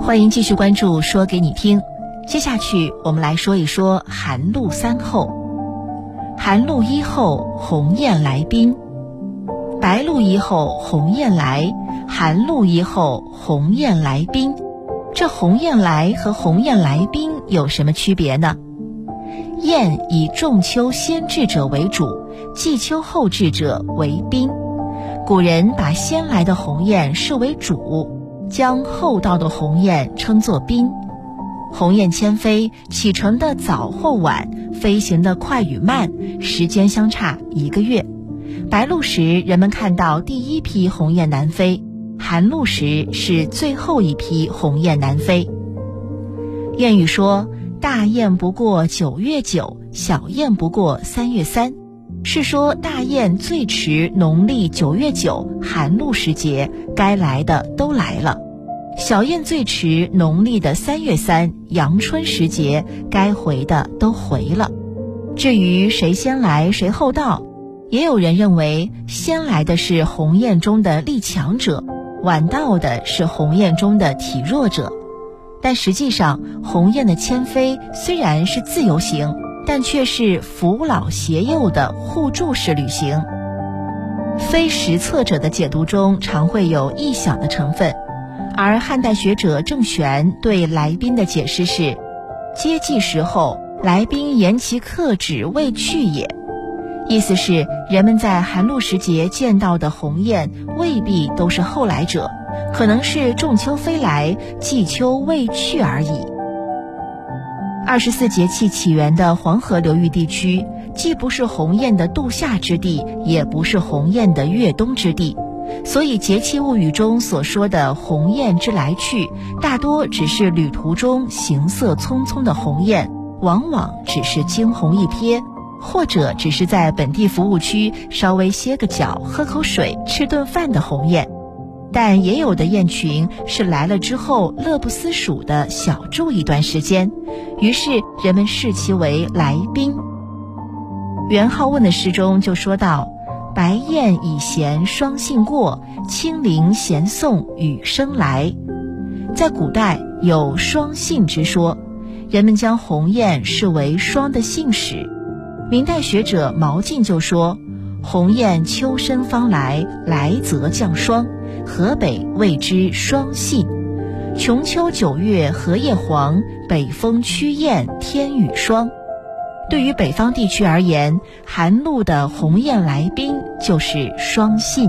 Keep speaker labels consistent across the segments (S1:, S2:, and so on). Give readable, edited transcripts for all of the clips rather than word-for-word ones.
S1: 欢迎继续关注说给你听。接下去我们来说一说寒露三候。寒露一候，鸿雁来宾；白露一候，鸿雁来；寒露一候，鸿雁来宾。这鸿雁来和鸿雁来宾有什么区别呢？雁以仲秋先至者为主，季秋后至者为宾。古人把先来的鸿雁视为主，将后到的鸿雁称作宾。鸿雁迁飞，启程的早或晚，飞行的快与慢，时间相差1个月。白露时人们看到第一批鸿雁南飞，寒露时是最后一批鸿雁南飞。谚语说，大雁不过9月9，小雁不过3月3，是说大雁最迟农历9月9寒露时节，该来的都来了；小雁最迟农历的3月3阳春时节，该回的都回了。至于谁先来谁后到，也有人认为先来的是鸿雁中的力强者，晚到的是鸿雁中的体弱者。但实际上，鸿雁的迁飞虽然是自由行，但却是扶老携幼的互助式旅行。非实测者的解读中常会有臆想的成分，而汉代学者郑玄对来宾的解释是：接济时候，来宾言其客止未去也。意思是人们在寒露时节见到的鸿雁未必都是后来者，可能是仲秋飞来，季秋未去而已。24节气起源的黄河流域地区，既不是鸿雁的度夏之地，也不是鸿雁的越冬之地，所以节气物语中所说的鸿雁之来去，大多只是旅途中行色匆匆的鸿雁，往往只是惊鸿一瞥，或者只是在本地服务区稍微歇个脚、喝口水、吃顿饭的鸿雁。但也有的雁群是来了之后乐不思蜀的小住一段时间，于是人们视其为来宾。元好问的诗中就说到：白雁已衔霜信过，清灵衔送雨声来。在古代有霜信之说，人们将鸿雁视为霜的信使。明代学者毛进就说：鸿雁秋深方来，来则降霜，河北谓之霜信。穷秋9月荷叶黄，北风驱雁天雨霜。对于北方地区而言，寒露的鸿雁来宾就是霜信。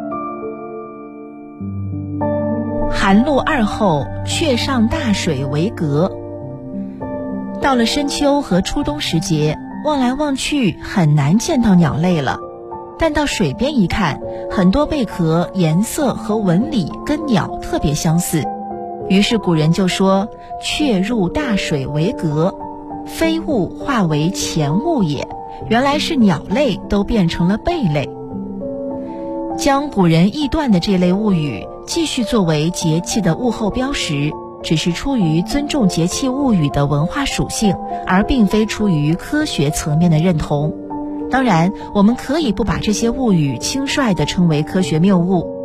S1: 寒露2候，却上大水为阁。到了深秋和初冬时节，望来望去很难见到鸟类了，但到水边一看，很多贝壳颜色和纹理跟鸟特别相似，于是古人就说：却入大水为阁，飞物化为前物也。原来是鸟类都变成了贝类。将古人臆断的这类物语继续作为节气的物候标识，只是出于尊重节气物语的文化属性，而并非出于科学层面的认同。当然，我们可以不把这些物语轻率地称为科学谬误，